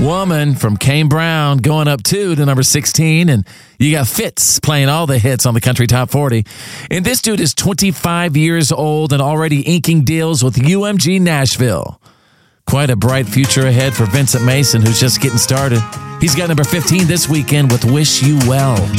Woman from Kane Brown going up 2 to number 16. And you got Fitz playing all the hits on the Country Top 40. And this dude is 25 years old and already inking deals with UMG Nashville. Quite a bright future ahead for Vincent Mason, who's just getting started. He's got number 15 this weekend with Wish You Well.